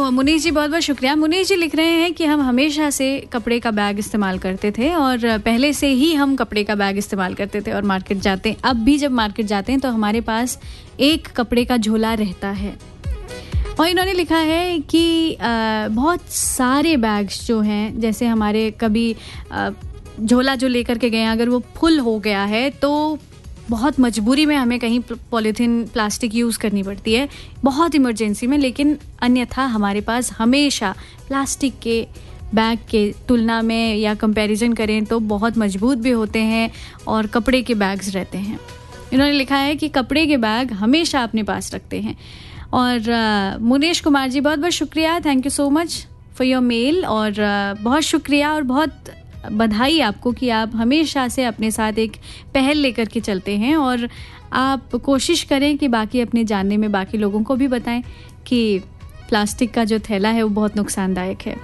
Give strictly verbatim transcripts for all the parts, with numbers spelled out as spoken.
मुनीश जी बहुत बहुत शुक्रिया। मुनीश जी लिख रहे हैं कि हम हमेशा से कपड़े का बैग इस्तेमाल करते थे और पहले से ही हम कपड़े का बैग इस्तेमाल करते थे और मार्केट जाते हैं, अब भी जब मार्केट जाते हैं तो हमारे पास एक कपड़े का झोला रहता है। और इन्होंने लिखा है कि आ, बहुत सारे बैग्स जो हैं, जैसे हमारे कभी आ, झोला जो लेकर के गए हैं अगर वो फुल हो गया है तो बहुत मजबूरी में हमें कहीं पॉलीथीन प्लास्टिक यूज़ करनी पड़ती है, बहुत इमरजेंसी में, लेकिन अन्यथा हमारे पास हमेशा प्लास्टिक के बैग के तुलना में या कंपैरिजन करें तो बहुत मजबूत भी होते हैं और कपड़े के बैग्स रहते हैं। इन्होंने लिखा है कि कपड़े के बैग हमेशा अपने पास रखते हैं। और uh, मुनीश कुमार जी बहुत बहुत शुक्रिया, thank you so much for your mail. और uh, बहुत शुक्रिया और बहुत बधाई आपको कि आप हमेशा से अपने साथ एक पहल लेकर के चलते हैं और आप कोशिश करें कि बाकी अपने जानने में बाकी लोगों को भी बताएं कि प्लास्टिक का जो थैला है वो बहुत नुकसानदायक है।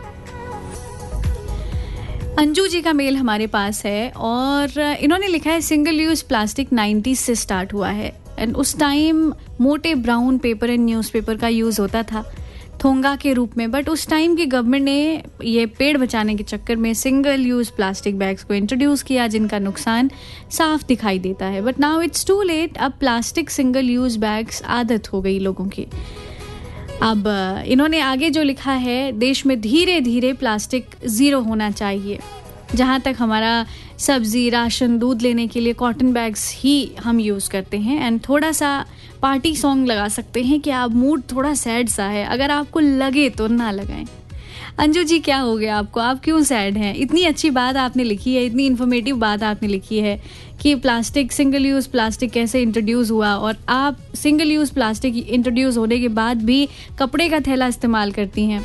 अंजू जी का मेल हमारे पास है और इन्होंने लिखा है सिंगल यूज़ प्लास्टिक नाइन्टीज़ से स्टार्ट हुआ है एंड उस टाइम मोटे ब्राउन पेपर एंड न्यूज़पेपर का यूज़ होता था थोंगा के रूप में, बट उस टाइम की गवर्नमेंट ने ये पेड़ बचाने के चक्कर में सिंगल यूज़ प्लास्टिक बैग्स को इंट्रोड्यूस किया जिनका नुकसान साफ दिखाई देता है। But now it's to late, अब प्लास्टिक सिंगल यूज़ बैग्स आदत हो गई लोगों की। अब इन्होंने आगे जो लिखा है, देश में धीरे धीरे प्लास्टिक ज़ीरो होना चाहिए। जहाँ तक हमारा सब्ज़ी, राशन, दूध लेने के लिए कॉटन बैग्स ही हम यूज़ करते हैं एंड थोड़ा सा पार्टी सॉन्ग लगा सकते हैं कि आप मूड थोड़ा सैड सा है, अगर आपको लगे तो ना लगाएं। अंजू जी क्या हो गया आपको, आप क्यों सैड हैं? इतनी अच्छी बात आपने लिखी है, इतनी इन्फॉर्मेटिव बात आपने लिखी है कि प्लास्टिक, सिंगल यूज़ प्लास्टिक कैसे इंट्रोड्यूस हुआ और आप सिंगल यूज़ प्लास्टिक इंट्रोड्यूस होने के बाद भी कपड़े का थैला इस्तेमाल करती हैं।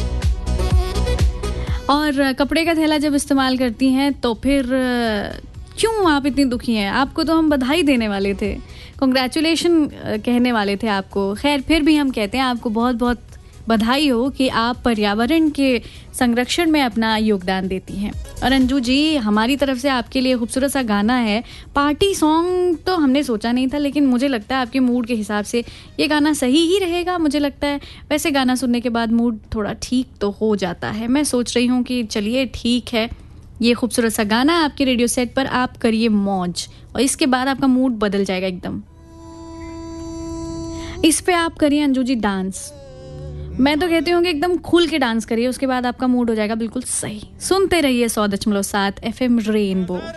और कपड़े का थैला जब इस्तेमाल करती हैं तो फिर क्यों आप इतनी दुखी हैं? आपको तो हम बधाई देने वाले थे, कॉन्ग्रेचुलेशन कहने वाले थे आपको। खैर फिर भी हम कहते हैं आपको बहुत बहुत बधाई हो कि आप पर्यावरण के संरक्षण में अपना योगदान देती हैं। और अंजू जी, हमारी तरफ से आपके लिए खूबसूरत सा गाना है, पार्टी सॉन्ग तो हमने सोचा नहीं था लेकिन मुझे लगता है आपके मूड के हिसाब से ये गाना सही ही रहेगा। मुझे लगता है वैसे गाना सुनने के बाद मूड थोड़ा ठीक तो हो जाता है। मैं सोच रही हूँ कि चलिए ठीक है, ये खूबसूरत सा गाना आपके रेडियो सेट पर, आप करिए मौज और इसके बाद आपका मूड बदल जाएगा एकदम। इस पे आप करिए अंजू जी डांस, मैं तो कहती हूँ कि एकदम खुल के डांस करिए, उसके बाद आपका मूड हो जाएगा बिल्कुल सही। सुनते रहिए सौ दशमलव सात एफ एम रेनबो।